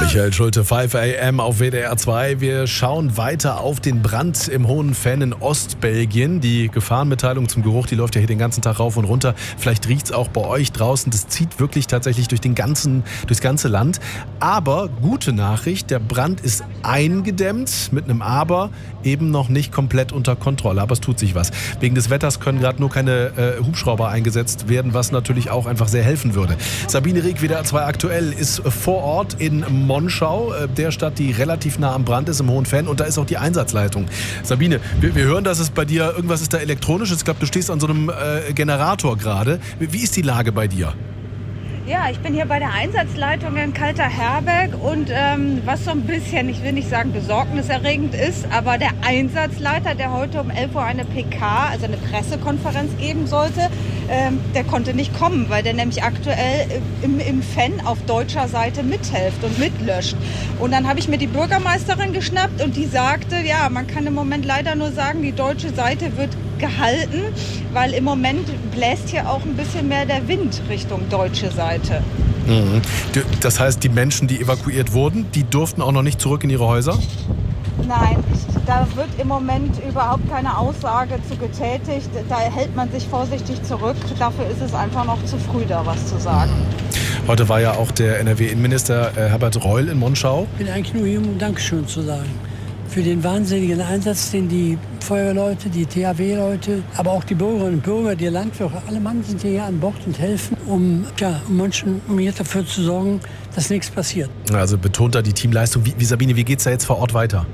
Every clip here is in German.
Michael Schulte, 5 AM auf WDR 2. Wir schauen weiter auf den Brand im Hohen Venn in Ostbelgien. Die Gefahrenmitteilung zum Geruch, die läuft ja hier den ganzen Tag rauf und runter. Vielleicht riecht es auch bei euch draußen. Das zieht wirklich tatsächlich durchs ganze Land. Aber gute Nachricht, der Brand ist eingedämmt, mit einem Aber, eben noch nicht komplett unter Kontrolle. Aber es tut sich was. Wegen des Wetters können gerade nur keine Hubschrauber eingesetzt werden, was natürlich auch einfach sehr helfen würde. Sabine Rieck, WDR 2 aktuell, ist vor Ort in Monschau, der Stadt, die relativ nah am Brand ist, im Hohen Venn. Und da ist auch die Einsatzleitung. Sabine, wir hören, dass es bei dir, irgendwas ist da elektronisches. Ich glaube, du stehst an so einem Generator gerade. Wie ist die Lage bei dir? Ja, ich bin hier bei der Einsatzleitung in Kalter-Herberg und was so ein bisschen, ich will nicht sagen besorgniserregend ist, aber der Einsatzleiter, der heute um 11 Uhr eine PK, also eine Pressekonferenz geben sollte, der konnte nicht kommen, weil der nämlich aktuell im Venn auf deutscher Seite mithilft und mitlöscht. Und dann habe ich mir die Bürgermeisterin geschnappt und die sagte, ja, man kann im Moment leider nur sagen, die deutsche Seite wird gehalten, weil im Moment bläst hier auch ein bisschen mehr der Wind Richtung deutsche Seite. Mhm. Das heißt, die Menschen, die evakuiert wurden, die durften auch noch nicht zurück in ihre Häuser? Nein, da wird im Moment überhaupt keine Aussage zu getätigt. Da hält man sich vorsichtig zurück. Dafür ist es einfach noch zu früh, da was zu sagen. Heute war ja auch der NRW-Innenminister Herbert Reul in Monschau. Ich bin eigentlich nur hier, um Dankeschön zu sagen. Für den wahnsinnigen Einsatz, den die Feuerwehrleute, die THW-Leute, aber auch die Bürgerinnen und Bürger, die Landwirte, alle Mann sind hier an Bord und helfen, um hier dafür zu sorgen, dass nichts passiert. Also betont da die Teamleistung. Wie Sabine, wie geht's da jetzt vor Ort weiter?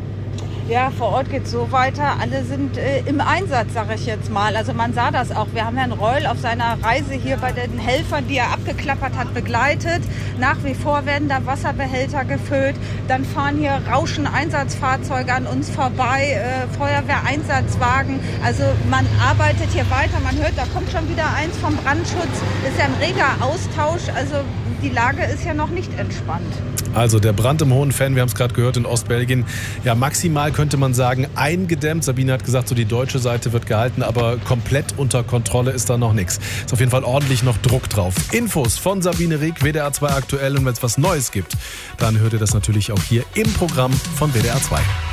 Ja, vor Ort geht es so weiter. Alle sind im Einsatz, sage ich jetzt mal. Also man sah das auch. Wir haben Herrn Reul auf seiner Reise hier bei den Helfern, die er abgeklappert hat, begleitet. Nach wie vor werden da Wasserbehälter gefüllt. Dann fahren hier rauschen Einsatzfahrzeuge an uns vorbei, Feuerwehreinsatzwagen. Also man arbeitet hier weiter. Man hört, da kommt schon wieder eins vom Brandschutz. Ist ja ein reger Austausch. Also die Lage ist ja noch nicht entspannt. Also der Brand im Hohen Venn, wir haben es gerade gehört, in Ostbelgien, ja maximal könnte man sagen eingedämmt. Sabine hat gesagt, so die deutsche Seite wird gehalten, aber komplett unter Kontrolle ist da noch nichts. Ist auf jeden Fall ordentlich noch Druck drauf. Infos von Sabine Rieck, WDR 2 aktuell, und wenn es was Neues gibt, dann hört ihr das natürlich auch hier im Programm von WDR 2.